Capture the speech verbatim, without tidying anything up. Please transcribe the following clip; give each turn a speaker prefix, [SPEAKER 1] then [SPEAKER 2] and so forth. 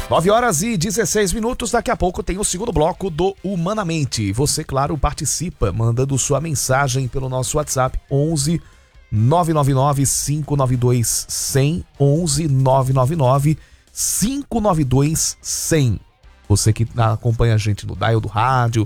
[SPEAKER 1] nove horas e dezesseis minutos, daqui a pouco tem o segundo bloco do Humanamente. Você, claro, participa mandando sua mensagem pelo nosso WhatsApp onze nove nove nove cinco nove dois cem, onze nove nove nove cinco nove dois cem. Você que acompanha a gente no dial do rádio,